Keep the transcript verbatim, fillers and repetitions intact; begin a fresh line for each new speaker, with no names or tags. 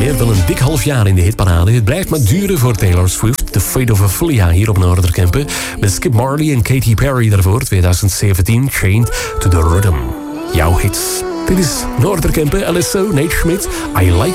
heeft wel een dik half jaar in de hitparade. Het blijft maar duren voor Taylor Swift. The Fate of Ophelia hier op Noorderkempen. Met Skip Marley en Katy Perry daarvoor. twintig zeventien, Chained to the Rhythm. Jouw hits. Dit is Noorderkempen, L S O, Nate Schmidt. I Like